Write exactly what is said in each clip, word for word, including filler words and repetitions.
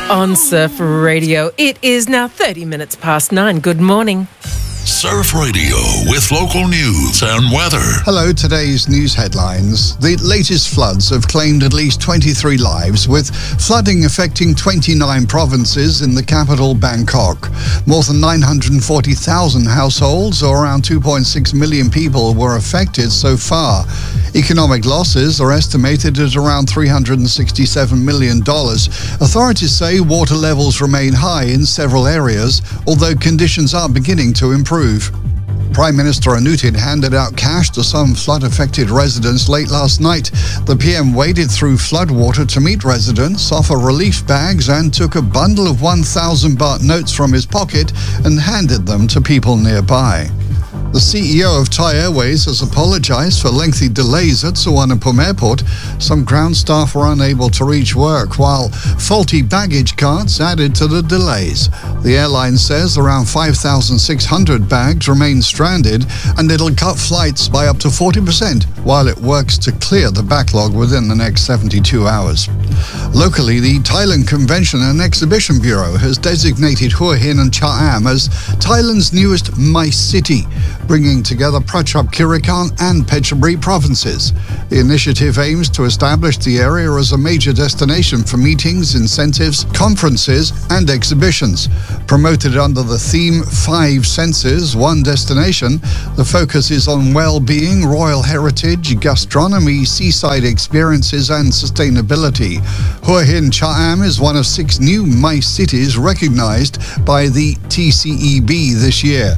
on Surf Radio. It is now thirty minutes past nine. Good morning. Surf Radio with local news and weather. Hello, today's news headlines. The latest floods have claimed at least twenty-three lives, with flooding affecting twenty-nine provinces in the capital, Bangkok. More than nine hundred forty thousand households, or around two point six million people, were affected so far. Economic losses are estimated at around three hundred sixty-seven million dollars. Authorities say water levels remain high in several areas, although conditions are beginning to improve. Prime Minister Anutin handed out cash to some flood-affected residents late last night. The P M waded through floodwater to meet residents, offer relief bags, and took a bundle of one thousand baht notes from his pocket and handed them to people nearby. The C E O of Thai Airways has apologized for lengthy delays at Suvarnabhumi Airport. Some ground staff were unable to reach work, while faulty baggage carts added to the delays. The airline says around five thousand six hundred bags remain stranded, and it'll cut flights by up to forty percent while it works to clear the backlog within the next seventy-two hours. Locally, the Thailand Convention and Exhibition Bureau has designated Hua Hin and Cha Am as Thailand's newest MICE city, bringing together Prachuap Khiri Khan and Phetchaburi provinces. The initiative aims to establish the area as a major destination for meetings, incentives, conferences, and exhibitions. Promoted under the theme Five Senses, One Destination, the focus is on well-being, royal heritage, gastronomy, seaside experiences, and sustainability. Hua Hin Cha Am is one of six new MICE cities recognized by the T C E B this year.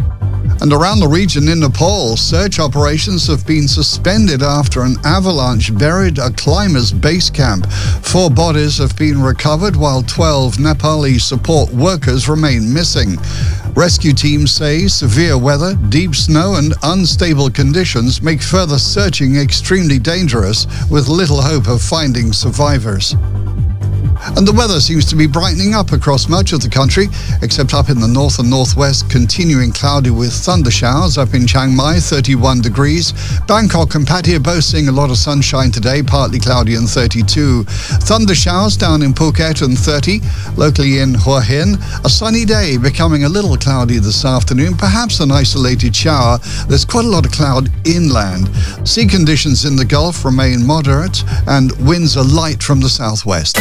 And around the region in Nepal, search operations have been suspended after an avalanche buried a climber's base camp. Four bodies have been recovered, while twelve Nepali support workers remain missing. Rescue teams say severe weather, deep snow, and unstable conditions make further searching extremely dangerous, with little hope of finding survivors. And the weather seems to be brightening up across much of the country, except up in the north and northwest, continuing cloudy with thunder showers. Up in Chiang Mai, thirty-one degrees. Bangkok and Pattaya both seeing a lot of sunshine today, partly cloudy and thirty-two. Thunder showers down in Phuket and thirty. Locally in Hua Hin, a sunny day, becoming a little cloudy this afternoon, perhaps an isolated shower. There's quite a lot of cloud inland. Sea conditions in the Gulf remain moderate, and winds are light from the southwest.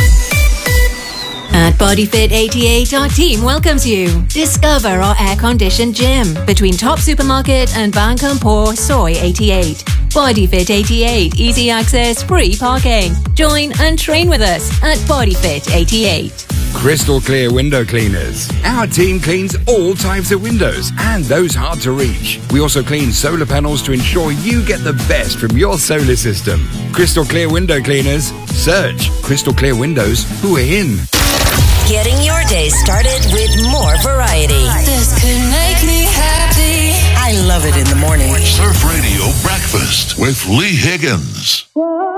At BodyFit eighty-eight, our team welcomes you. Discover our air-conditioned gym between Top Supermarket and Bangkampur Soy eighty-eight. BodyFit eighty-eight, easy access, free parking. Join and train with us at BodyFit eighty-eight. Crystal Clear Window Cleaners. Our team cleans all types of windows and those hard to reach. We also clean solar panels to ensure you get the best from your solar system. Crystal Clear Window Cleaners. Search Crystal Clear Windows Hua Hin. Getting your day started with more variety. This could make me happy. I love it in the morning. Surf Radio Breakfast with Lee Higgins. Whoa.